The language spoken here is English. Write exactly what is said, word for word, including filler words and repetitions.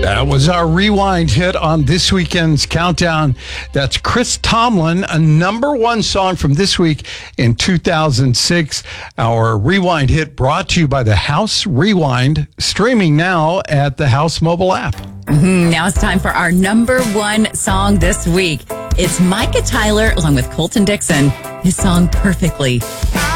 That was our rewind hit on this weekend's countdown. That's Chris Tomlin, a number one song from this week in two thousand six. Our rewind hit brought to you by the House Rewind, streaming now at the House mobile app. Mm-hmm. Now it's time for our number one song this week. It's Micah Tyler along with Colton Dixon. His song Perfectly.